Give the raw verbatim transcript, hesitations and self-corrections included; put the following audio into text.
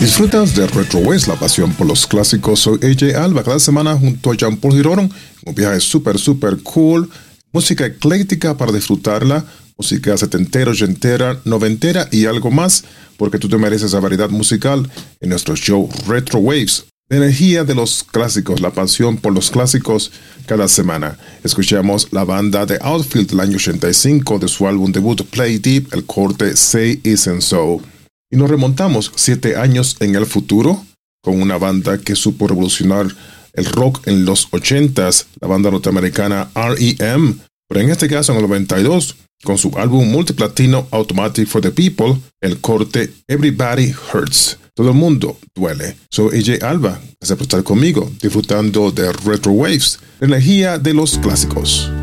Disfrutas de Retro Waves, la pasión por los clásicos. Soy A J Alba, cada semana junto a Jean Paul Giroron, un viaje súper, súper cool, música ecléctica para disfrutarla, música setentera, ochentera, noventera y algo más, porque tú te mereces la variedad musical en nuestro show Retro Waves. La energía de los clásicos, la pasión por los clásicos cada semana. Escuchamos la banda de Outfield del año ochenta y cinco de su álbum debut Play Deep, el corte Say Isn't So. Y nos remontamos siete años en el futuro con una banda que supo revolucionar el rock en los ochentas, la banda norteamericana R E M, pero en este caso en el noventa y dos, con su álbum multiplatino Automatic for the People, el corte Everybody Hurts. Todo el mundo duele. Soy A J Alba, gracias por estar conmigo, disfrutando de Retro Waves, la energía de los clásicos.